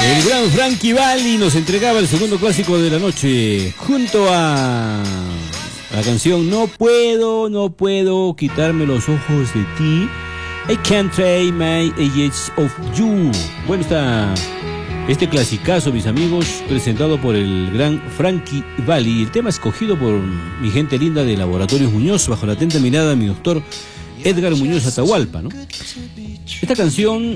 El gran Frankie Valli nos entregaba el segundo clásico de la noche, junto a la canción No puedo quitarme los ojos de ti. I can't take my eyes off you. Bueno, está este clasicazo, mis amigos, presentado por el gran Frankie Valli. El tema escogido por mi gente linda de Laboratorios Muñoz, bajo la atenta mirada de mi doctor Edgar Muñoz Atahualpa, ¿no? Esta canción,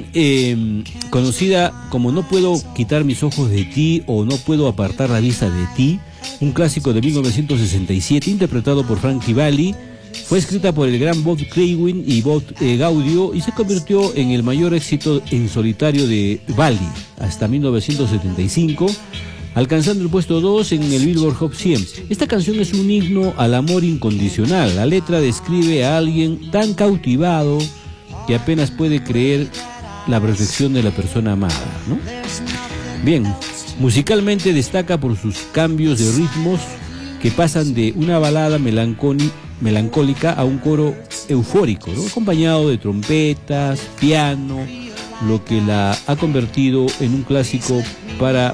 conocida como No puedo quitar mis ojos de ti o No puedo apartar la vista de ti, un clásico de 1967 interpretado por Frankie Valli, fue escrita por el gran Bob Crewin y Bob Gaudio y se convirtió en el mayor éxito en solitario de Valli hasta 1975, alcanzando el puesto 2 en el Billboard Hot 100. Esta canción es un himno al amor incondicional. La letra describe a alguien tan cautivado que apenas puede creer la perfección de la persona amada, ¿no? Bien, musicalmente destaca por sus cambios de ritmos que pasan de una balada melancólica a un coro eufórico, ¿no? Acompañado de trompetas, piano, lo que la ha convertido en un clásico para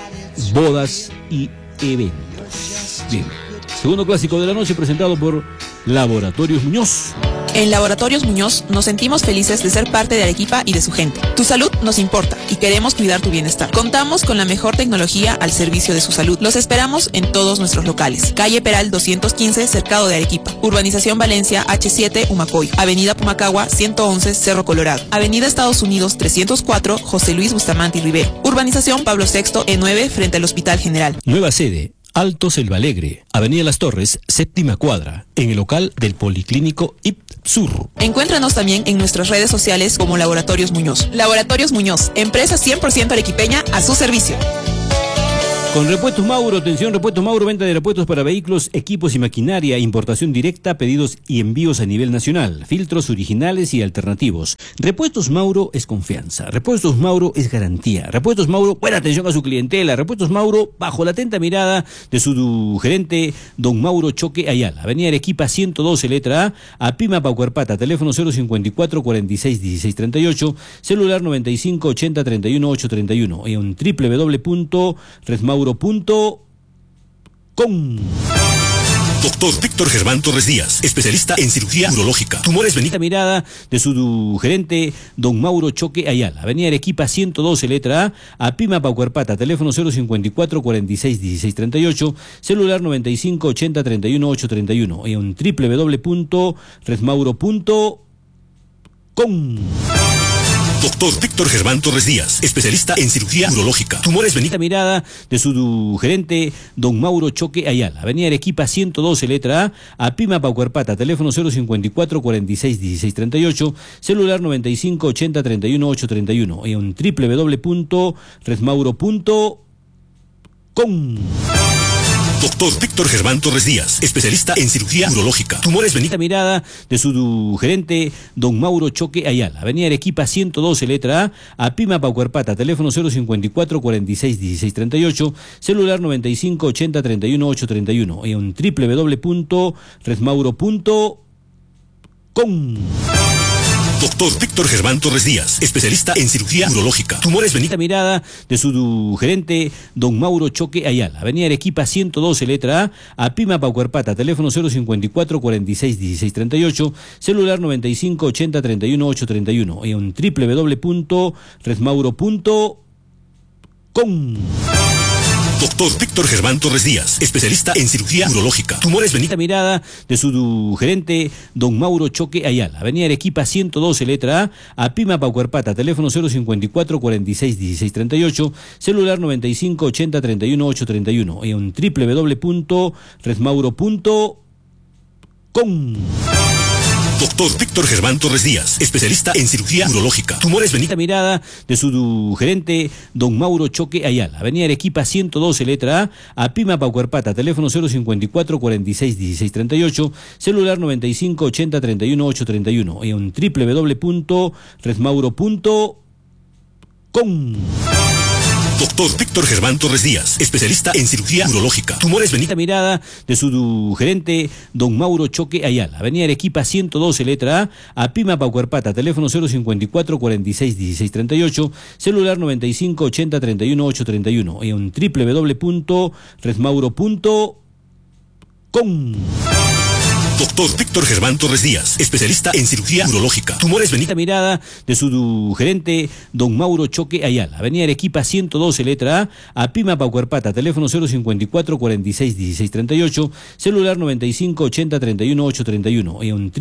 bodas y eventos. Bien, segundo clásico de la noche presentado por Laboratorios Muñoz. En Laboratorios Muñoz nos sentimos felices de ser parte de Arequipa y de su gente. Tu salud nos importa y queremos cuidar tu bienestar. Contamos con la mejor tecnología al servicio de su salud. Los esperamos en todos nuestros locales. Calle Peral 215, Cercado de Arequipa. Urbanización Valencia H7, Humacoy. Avenida Pumacagua 111, Cerro Colorado. Avenida Estados Unidos 304, José Luis Bustamante y Rivero. Urbanización Pablo VI, E9, frente al Hospital General. Nueva sede, Alto Selva Alegre, Avenida Las Torres, séptima cuadra, en el local del Policlínico IPSUR. Encuéntranos también en nuestras redes sociales como Laboratorios Muñoz. Laboratorios Muñoz, empresa 100% arequipeña a su servicio. Con Repuestos Mauro, atención, Repuestos Mauro, venta de repuestos para vehículos, equipos y maquinaria, importación directa, pedidos y envíos a nivel nacional, filtros originales y alternativos. Repuestos Mauro es confianza, Repuestos Mauro es garantía, Repuestos Mauro, buena atención a su clientela, Repuestos Mauro, bajo la atenta mirada de su gerente, don Mauro Choque Ayala, Avenida Arequipa 112, letra A Pima Paucarpata, teléfono 054 46 16 38, celular 95 80 31 831 y en www.redmauro.com. Doctor Víctor Germán Torres Díaz, especialista en cirugía urológica, tumores benignos. Mirada de su gerente, don Mauro Choque Ayala, Avenida Arequipa 112, letra A Pima Paucarpata, teléfono 054 46 16 38, celular 95 80 31 831 y en www.redmauro.com. Doctor Víctor Germán Torres Díaz, especialista en cirugía urológica, tumores benignos. Mirada de su gerente, don Mauro Choque Ayala, Avenida Arequipa 112, letra A Pima Paucarpata, teléfono 054 46 16 38, celular 95 80 31 831 y en www.redmauro.com. Doctor Víctor Germán Torres Díaz, especialista en cirugía urológica, tumores benignos. Mirada de su gerente, don Mauro Choque Ayala, Avenida Arequipa 112, letra A Pima Paucarpata, teléfono 054 46 16 38, celular 95 80 31 831 y en www.redmauro.com. Doctor Víctor Germán Torres Díaz, especialista en cirugía urológica, tumores benignos. Mirada de su gerente, don Mauro Choque Ayala, Avenida Arequipa 112, letra A Pima Paucarpata, teléfono 054 46 16 38, celular 95 80 31 831 y en www.redmauro.com. Doctor Víctor Germán Torres Díaz, especialista en cirugía urológica, tumores benignos. Mirada de su gerente, don Mauro Choque Ayala, Avenida Arequipa 112, letra A Pima Paucarpata, teléfono 054 46 16 38, celular 95 80 31 831 y en www.redmauro.com. Doctor Víctor Germán Torres Díaz, especialista en cirugía urológica, tumores benignos. Mirada de su gerente, don Mauro Choque Ayala, Avenida Arequipa 112, letra A Pima Paucarpata, teléfono 054 46 16 38, celular 95 80 31 831 y en www.redmauro.com. Doctor Víctor Germán Torres Díaz, especialista en cirugía urológica, tumores benignos. Mirada de su gerente, don Mauro Choque Ayala. Avenida Arequipa 112, letra A Pima Paucuerpata, teléfono 054 46 16 38, celular 95 80 31 831 y en www.redmauro.com. Doctor Víctor Germán Torres Díaz, especialista en cirugía urológica, tumores benignos. Mirada de su gerente, don Mauro Choque Ayala. Avenida Arequipa 112, letra A Pima Paucuerpata, teléfono 054 46 16 38, celular 95 80 31 831 y en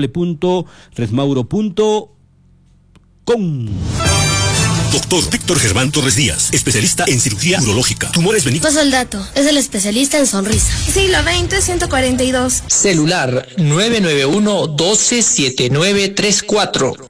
www.redmauro.com. Doctor Víctor Germán Torres Díaz, especialista en cirugía urológica, tumores benignos. Paso el dato, es el especialista en sonrisa. Siglo XX 142. Celular 991 12 7934.